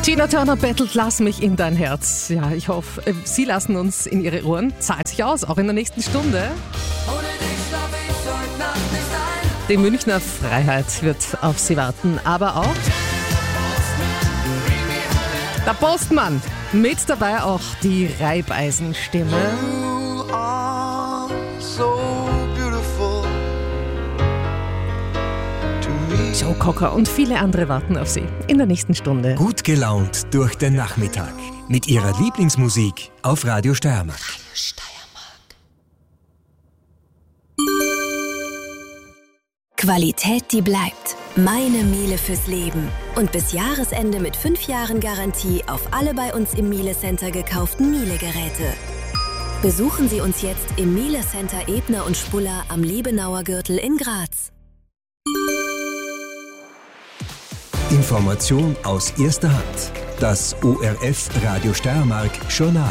Tina Turner bettelt Lass mich in dein Herz. Ja, ich hoffe, Sie lassen uns in Ihre Ohren. Zahlt sich aus, auch in der nächsten Stunde. Die Münchner Freiheit wird auf Sie warten, aber auch der Postmann. Mit dabei auch die Reibeisenstimme. Joe Cocker und viele andere warten auf Sie in der nächsten Stunde. Gut gelaunt durch den Nachmittag mit Ihrer Lieblingsmusik auf Radio Steiermark. Qualität, die bleibt. Meine Miele fürs Leben. Und bis Jahresende mit 5 Jahren Garantie auf alle bei uns im Miele Center gekauften Miele-Geräte. Besuchen Sie uns jetzt im Miele Center Ebner und Spuller am Liebenauer Gürtel in Graz. Information aus erster Hand. Das ORF Radio Steiermark Journal.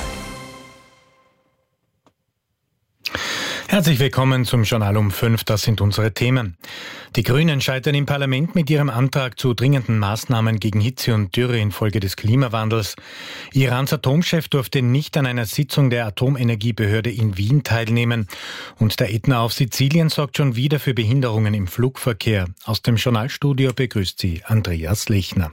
Herzlich willkommen zum Journal um 5. Das sind unsere Themen. Die Grünen scheitern im Parlament mit ihrem Antrag zu dringenden Maßnahmen gegen Hitze und Dürre infolge des Klimawandels. Irans Atomchef durfte nicht an einer Sitzung der Atomenergiebehörde in Wien teilnehmen. Und der Ätna auf Sizilien sorgt schon wieder für Behinderungen im Flugverkehr. Aus dem Journalstudio begrüßt Sie Andreas Lechner.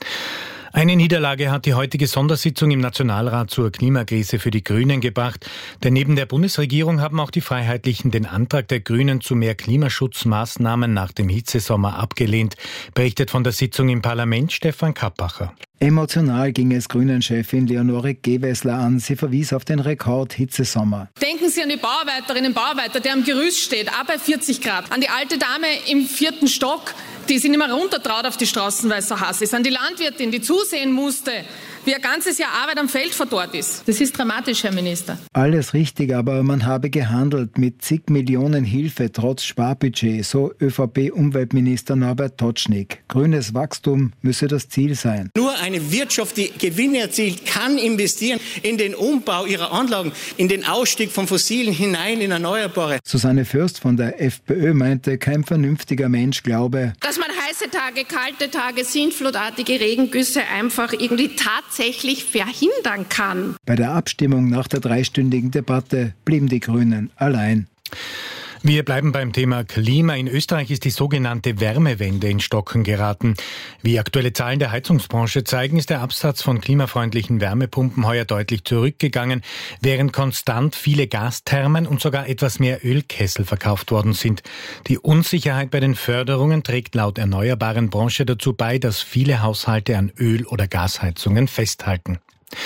Eine Niederlage hat die heutige Sondersitzung im Nationalrat zur Klimakrise für die Grünen gebracht. Denn neben der Bundesregierung haben auch die Freiheitlichen den Antrag der Grünen zu mehr Klimaschutzmaßnahmen nach dem Hitzesommer abgelehnt, berichtet von der Sitzung im Parlament Stefan Kappacher. Emotional ging es Grünen-Chefin Leonore Gewessler an. Sie verwies auf den Rekord-Hitzesommer. Denken Sie an die Bauarbeiterinnen und Bauarbeiter, der am Gerüst steht, auch bei 40 Grad. An die alte Dame im 4. Stock, die sich nicht mehr runtertraut auf die Straßen, weil es so heiß ist. An die Landwirtin, die zusehen musste, wie ein ganzes Jahr Arbeit am Feld verdorrt ist. Das ist dramatisch, Herr Minister. Alles richtig, aber man habe gehandelt mit zig Millionen Hilfe trotz Sparbudget, so ÖVP-Umweltminister Norbert Totschnig. Grünes Wachstum müsse das Ziel sein. Nur eine Wirtschaft, die Gewinne erzielt, kann investieren in den Umbau ihrer Anlagen, in den Ausstieg von Fossilen hinein in Erneuerbare. Susanne Fürst von der FPÖ meinte, kein vernünftiger Mensch glaube, dass man heiße Tage, kalte Tage, sintflutartige Regengüsse einfach irgendwie tatsächlich verhindern kann. Bei der Abstimmung nach der 3-stündigen Debatte blieben die Grünen allein. Wir bleiben beim Thema Klima. In Österreich ist die sogenannte Wärmewende in Stocken geraten. Wie aktuelle Zahlen der Heizungsbranche zeigen, ist der Absatz von klimafreundlichen Wärmepumpen heuer deutlich zurückgegangen, während konstant viele Gasthermen und sogar etwas mehr Ölkessel verkauft worden sind. Die Unsicherheit bei den Förderungen trägt laut erneuerbaren Branche dazu bei, dass viele Haushalte an Öl- oder Gasheizungen festhalten.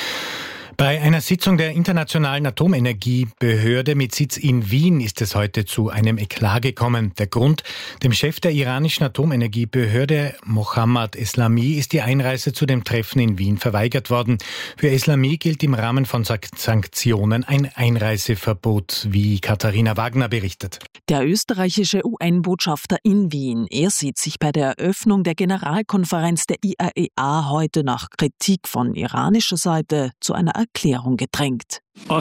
Bei einer Sitzung der Internationalen Atomenergiebehörde mit Sitz in Wien ist es heute zu einem Eklat gekommen. Der Grund: dem Chef der iranischen Atomenergiebehörde, Mohammad Eslami, ist die Einreise zu dem Treffen in Wien verweigert worden. Für Eslami gilt im Rahmen von Sanktionen ein Einreiseverbot, wie Katharina Wagner berichtet. Der österreichische UN-Botschafter in Wien, er sieht sich bei der Eröffnung der Generalkonferenz der IAEA heute nach Kritik von iranischer Seite zu einer Erklärung gedrängt.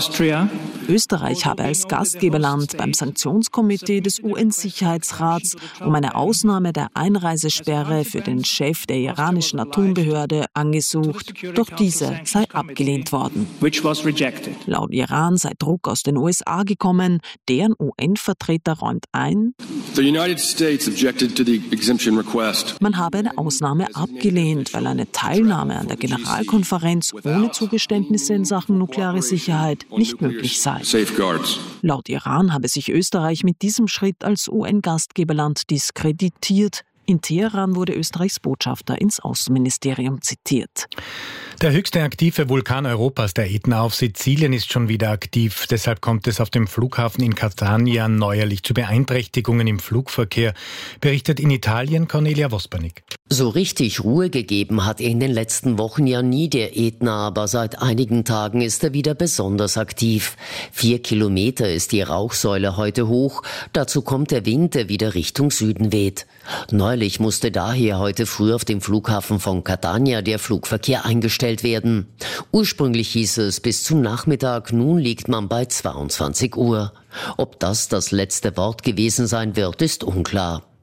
Österreich habe als Gastgeberland beim Sanktionskomitee des UN-Sicherheitsrats um eine Ausnahme der Einreisesperre für den Chef der iranischen Atombehörde angesucht, doch diese sei abgelehnt worden. Laut Iran sei Druck aus den USA gekommen, deren UN-Vertreter räumt ein, man habe eine Ausnahme abgelehnt, weil eine Teilnahme an der Generalkonferenz ohne Zugeständnisse in Sachen nukleare Sicherheit nicht möglich sei. Laut Iran habe sich Österreich mit diesem Schritt als UN-Gastgeberland diskreditiert. In Teheran wurde Österreichs Botschafter ins Außenministerium zitiert. Der höchste aktive Vulkan Europas, der Ätna auf Sizilien, ist schon wieder aktiv. Deshalb kommt es auf dem Flughafen in Catania neuerlich zu Beeinträchtigungen im Flugverkehr, berichtet in Italien Cornelia Vospernik. So richtig Ruhe gegeben hat in den letzten Wochen ja nie der Ätna, aber seit einigen Tagen ist er wieder besonders aktiv. 4 Kilometer ist die Rauchsäule heute hoch. Dazu kommt der Wind, der wieder Richtung Süden weht. Neulich musste daher heute früh auf dem Flughafen von Catania der Flugverkehr eingestellt werden. Ursprünglich hieß es bis zum Nachmittag, nun liegt man bei 22 Uhr. Ob das letzte Wort gewesen sein wird, ist unklar.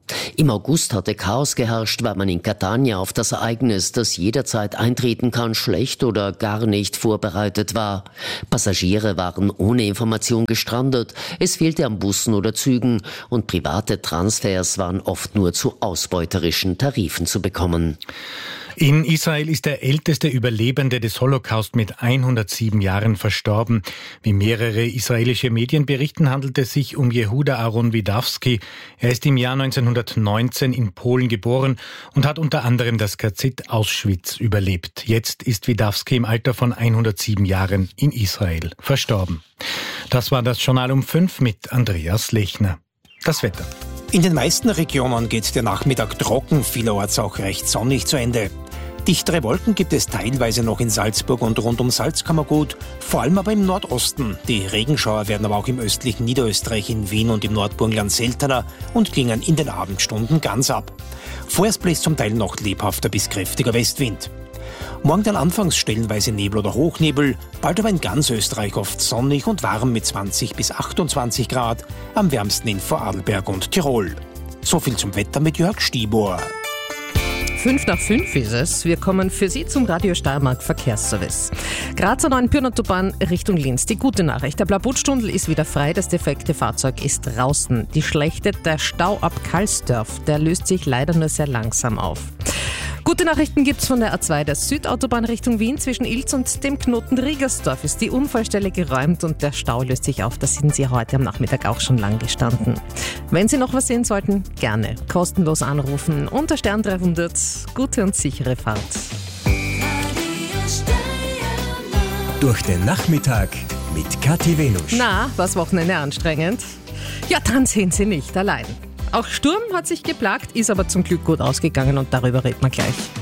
Im August hatte Chaos geherrscht, weil man in Catania auf das Ereignis, das jederzeit eintreten kann, schlecht oder gar nicht vorbereitet war. Passagiere waren ohne Information gestrandet, es fehlte an Bussen oder Zügen und private Transfers waren oft nur zu ausbeuterischen Tarifen zu bekommen. In Israel ist der älteste Überlebende des Holocaust mit 107 Jahren verstorben. Wie mehrere israelische Medien berichten, handelt es sich um Jehuda Aaron Widawski. Er ist im Jahr 1919 in Polen geboren und hat unter anderem das KZ Auschwitz überlebt. Jetzt ist Widawski im Alter von 107 Jahren in Israel verstorben. Das war das Journal um 5 mit Andreas Lechner. Das Wetter. In den meisten Regionen geht der Nachmittag trocken, vielerorts auch recht sonnig zu Ende. Dichtere Wolken gibt es teilweise noch in Salzburg und rund um Salzkammergut, vor allem aber im Nordosten. Die Regenschauer werden aber auch im östlichen Niederösterreich, in Wien und im Nordburgenland seltener und klingen in den Abendstunden ganz ab. Vorerst bläst zum Teil noch lebhafter bis kräftiger Westwind. Morgen dann anfangs stellenweise Nebel oder Hochnebel, bald aber in ganz Österreich oft sonnig und warm mit 20 bis 28 Grad, am wärmsten in Vorarlberg und Tirol. So viel zum Wetter mit Jörg Stibor. 5:05 ist es. Wir kommen für Sie zum Radio Steiermark Verkehrsservice. Grazer 9 Pirnautobahn Richtung Linz. Die gute Nachricht, der Blaubutstundel ist wieder frei, das defekte Fahrzeug ist draußen. Die schlechte, der Stau ab Kalsdorf, der löst sich leider nur sehr langsam auf. Gute Nachrichten gibt's von der A2 der Südautobahn Richtung Wien. Zwischen Ilz und dem Knoten Riegersdorf ist die Unfallstelle geräumt und der Stau löst sich auf. Da sind Sie heute am Nachmittag auch schon lang gestanden. Wenn Sie noch was sehen sollten, gerne kostenlos anrufen. Unter Stern 300. Gute und sichere Fahrt. Durch den Nachmittag mit Kathi Venusch. Na, war's Wochenende anstrengend? Ja, dann sind Sie nicht allein. Auch Sturm hat sich geplagt, ist aber zum Glück gut ausgegangen und darüber reden wir gleich.